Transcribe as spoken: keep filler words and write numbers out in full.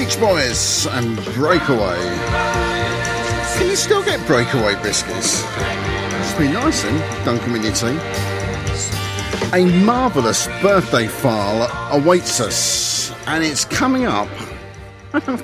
Beach Boys and Breakaway. Can you still get Breakaway biscuits? Must be nice then, Duncan with your tea. A marvellous birthday file awaits us, and it's coming up